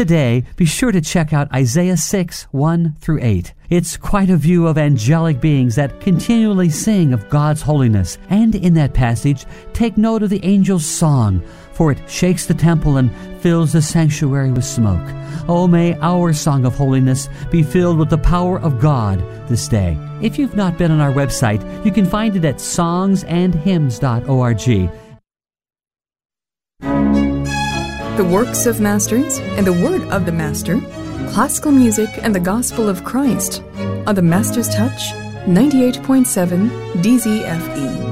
Today, be sure to check out Isaiah 6, 1 through 8. It's quite a view of angelic beings that continually sing of God's holiness. And in that passage, take note of the angel's song, for it shakes the temple and fills the sanctuary with smoke. Oh, may our song of holiness be filled with the power of God this day. If you've not been on our website, you can find it at songsandhymns.org. The works of masters and the word of the master, classical music and the gospel of Christ on the Master's Touch 98.7 DZFE.